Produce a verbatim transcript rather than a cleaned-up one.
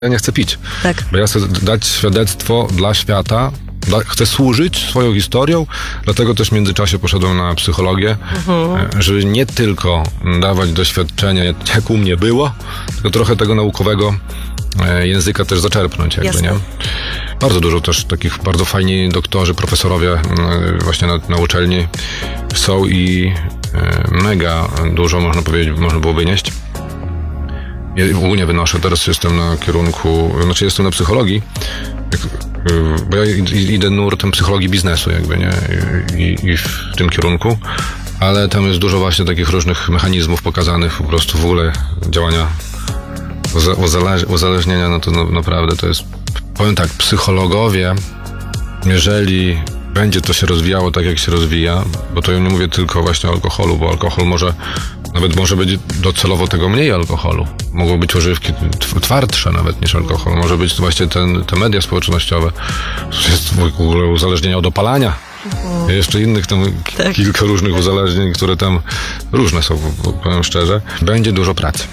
Ja nie chcę pić, Tak. bo ja chcę dać świadectwo dla świata, dla, chcę służyć swoją historią, dlatego też w międzyczasie poszedłem na psychologię, mhm. żeby nie tylko dawać doświadczenie, jak u mnie było, tylko trochę tego naukowego języka też zaczerpnąć, jakby, Jasne. nie? Bardzo dużo też takich bardzo fajni doktorzy, profesorowie właśnie na, na uczelni są i mega dużo, można powiedzieć, można było wynieść. Ja ogólnie wynoszę, teraz jestem na kierunku, znaczy jestem na psychologii, bo ja idę nurtem psychologii biznesu, jakby, nie? I, i w tym kierunku, ale tam jest dużo właśnie takich różnych mechanizmów pokazanych, po prostu w ogóle działania uzależ- uzależnienia, no to no, naprawdę to jest, powiem tak, psychologowie, jeżeli będzie to się rozwijało tak, jak się rozwija, bo to ja nie mówię tylko właśnie o alkoholu, bo alkohol może, nawet może być docelowo tego mniej alkoholu. Mogą być używki twardsze nawet niż alkohol. Może być właśnie ten, te media społecznościowe. Jest w ogóle uzależnienia od opalania. Mhm. Jeszcze innych tam tak. kilka różnych uzależnień, które tam różne są, powiem szczerze. Będzie dużo pracy.